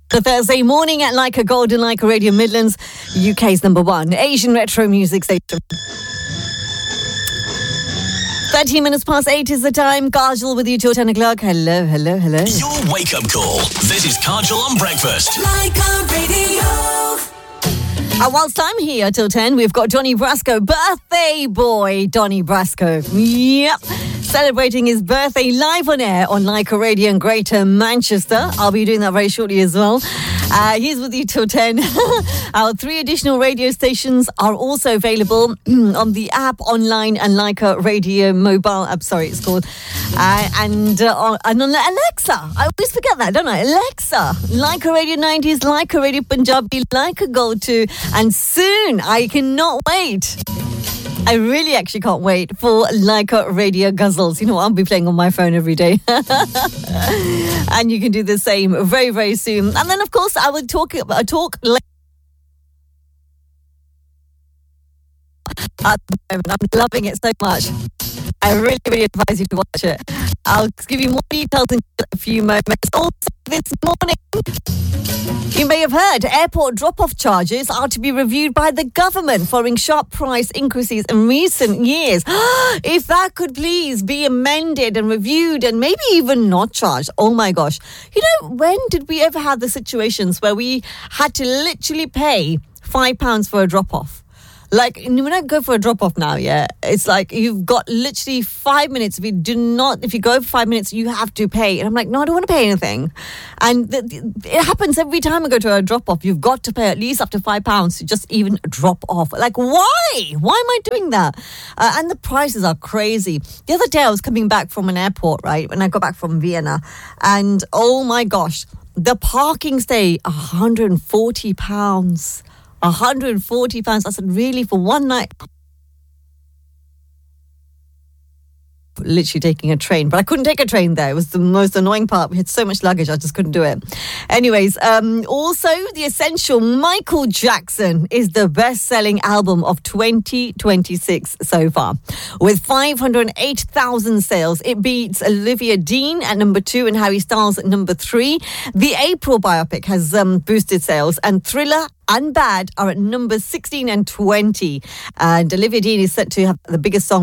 The Thursday morning at Like a Golden Like a Radio Midlands, UK's number one Asian retro music station. 13 minutes past 8 is the time. Kajal with you till 10 o'clock. Hello. Your wake-up call. This is Kajal on breakfast. Like a radio. Whilst I'm here till 10, we've got Donny Brasco, birthday boy Donny Brasco. Yep. Celebrating his birthday live on air on Like a Radio in Greater Manchester. I'll be doing that very shortly as well. He's with you till 10. Our 3 additional radio stations are also available on the app, online, and Like a Radio mobile app. Sorry, it's called. And on Alexa. I always forget that, don't I? Alexa. Like a Radio 90s, Like a Radio Punjabi, Like a Gold 2. And soon, I cannot wait. I really actually can't wait for Like a Radio Guzzles. You know, I'll be playing on my phone every day. And you can do the same very, very soon. And then, of course, I will talk later. At the moment, I'm loving it so much. I really, really advise you to watch it. I'll give you more details in a few moments. Also, this morning, you may have heard airport drop-off charges are to be reviewed by the government following sharp price increases in recent years. If that could please be amended and reviewed and maybe even not charged. Oh my gosh. You know, when did we ever have the situations where we had to literally pay £5 for a drop-off? Like, when I go for a drop-off now, yeah, it's like you've got literally 5 minutes. If you go for 5 minutes, you have to pay. And I'm like, no, I don't want to pay anything. And it happens every time I go to a drop-off. You've got to pay at least up to £5 to just even drop off. Like, why? Why am I doing that? And the prices are crazy. The other day I was coming back from an airport, right, when I got back from Vienna. And, oh, my gosh, the parking stay, £140. £140. I said, really, for one night? Literally taking a train, but I couldn't take a train there. It was the most annoying part. We had so much luggage, I just couldn't do it. Anyways, also the essential Michael Jackson is the best-selling album of 2026 so far. With 508,000 sales, it beats Olivia Dean at number 2 and Harry Styles at number 3. The April biopic has boosted sales, and Thriller and Bad are at number 16 and 20. And Olivia Dean is set to have the biggest song.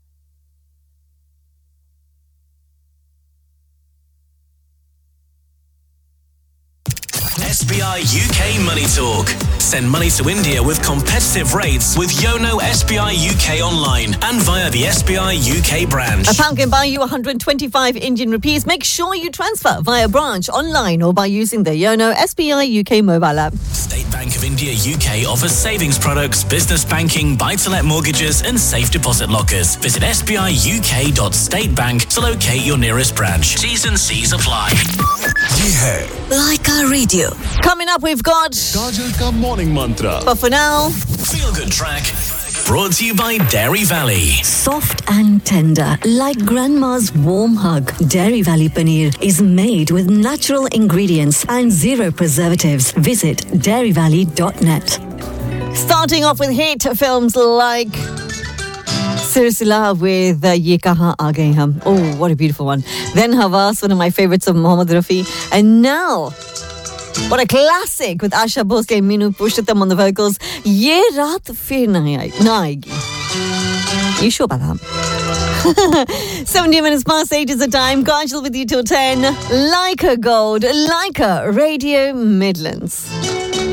SBI UK Money Talk. Send money to India with competitive rates with Yono SBI UK online and via the SBI UK branch. A pound can buy you 125 Indian rupees. Make sure you transfer via branch, online, or by using the Yono SBI UK mobile app. State Bank of India UK offers savings products, business banking, buy-to-let mortgages and safe deposit lockers. Visit sbiuk.statebank to locate your nearest branch. T's and C's apply. Yeah. Like a Radio. Coming up, we've got Kajal ka morning mantra. But for now, Feel Good track. Brought to you by Dairy Valley. Soft and tender, like grandma's warm hug. Dairy Valley Paneer is made with natural ingredients and 0 preservatives. Visit dairyvalley.net. starting off with hit films like Silsila with Ye Kahan Aa Gaye Hum. Oh, what a beautiful one. Then Havas, one of my favorites of Mohammad Rafi. And now, what a classic with Asha Bhosle and Meenu Purushottam on the vocals. Ye Raat Fir Na Aayegi. You sure about that? 70 minutes past 8 is the time. Kajal with you till 10. Like a Gold, like a Radio Midlands.